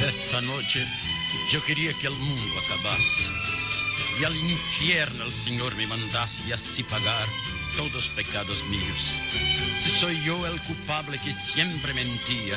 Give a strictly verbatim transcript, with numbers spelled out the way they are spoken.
Esta noche yo quería que el mundo acabase y al infierno el Señor me mandase y así pagar todos los pecados míos. Si soy yo el culpable que siempre mentía,